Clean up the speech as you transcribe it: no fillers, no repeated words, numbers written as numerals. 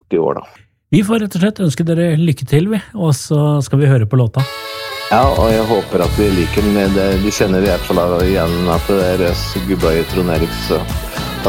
40 år da. Vi får rett og slett ønske dere lykke til, og så skal vi høre på låta. Ja, og jeg håper at vi liker den. Du kjenner i hvert fall igjen at det Røs gubba i Trond Erik, så